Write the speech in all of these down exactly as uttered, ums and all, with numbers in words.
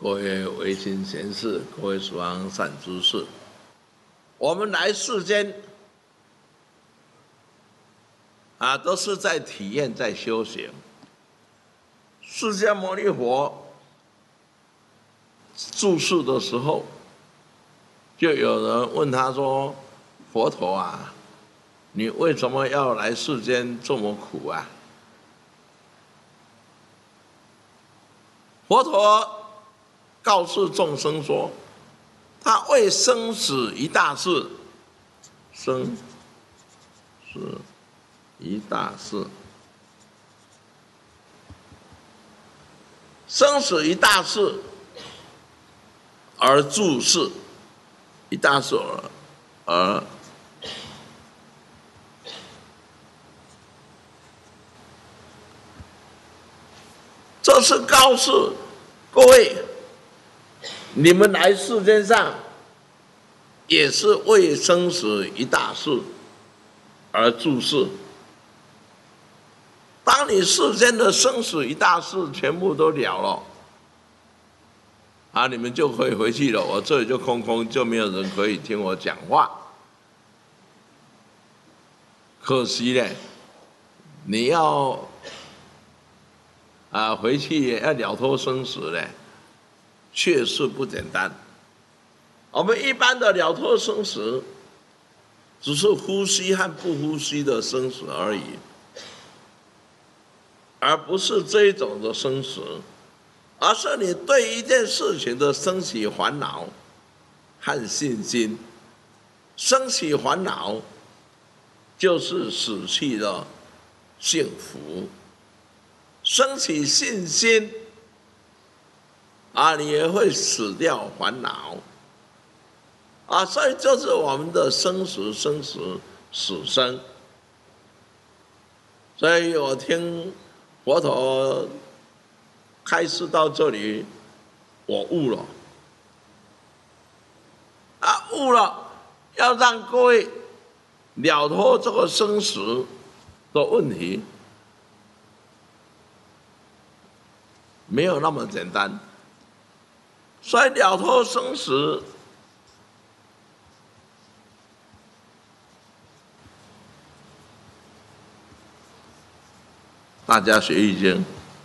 各位维新贤士，各位诸方善知识，我们来世间啊，都是在体验，在修行。释迦牟尼佛住世的时候，就有人问他说：“佛陀啊，你为什么要来世间这么苦啊？”佛陀告诉众生说：“他为生死一大事，生死一大事，生死一大事而住世，一大事而这是告诉各位，你们来世间上也是为生死一大事而住世。当你世间的生死一大事全部都了了，啊，你们就可以回去了，我这里就空空，就没有人可以听我讲话。可惜呢，你要啊回去要了脱生死呢，确实不简单。我们一般的了脱生死，只是呼吸和不呼吸的生死而已，而不是这一种的生死，而是你对一件事情的升起烦恼和信心。升起烦恼就是死去的幸福，升起信心啊，你也会死掉烦恼啊，所以就是我们的生死生死死生。所以我听佛陀开示到这里，我悟了啊，悟了，要让各位了脱这个生死的问题，没有那么简单。所以了脱生死，大家学易经，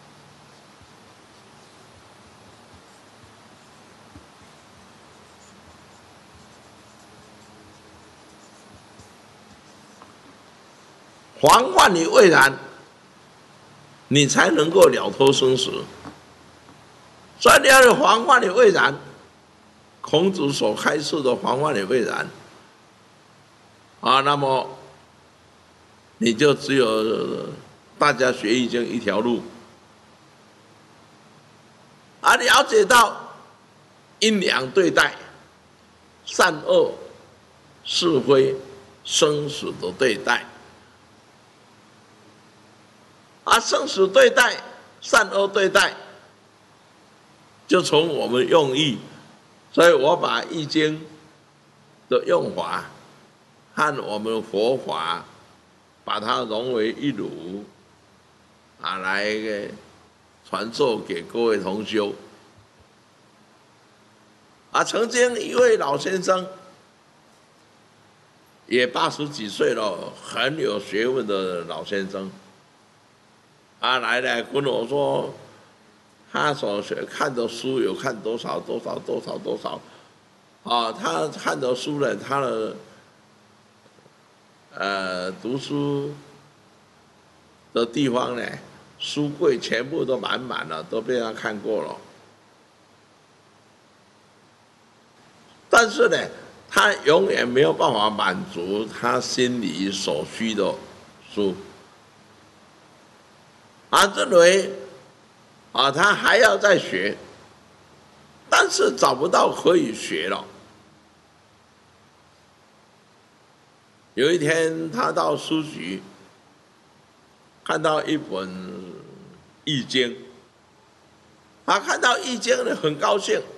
防患于未然，你才能够了脱生死。所以你要防患于未然，孔子所开示的防患于未然啊，那么你就只有大家学易经一条路啊，了解到阴阳对待、善恶是非、生死的对待啊，生死对待、善恶对待，就从我们用意。所以我把易经的用法和我们佛法把它融为一炉啊，来传授给各位同修啊。曾经一位老先生，也八十几岁了，很有学问的老先生啊，来来跟我说，他所学看的书有看多少多少多少多少啊，他看的书呢，他的呃读书的地方呢，书柜全部都满满了，都被他看过了。但是呢，他永远没有办法满足他心里所需的书，他认为啊，他还要再学，但是找不到可以学了。有一天，他到书局看到一本易经，他看到易经呢，很高兴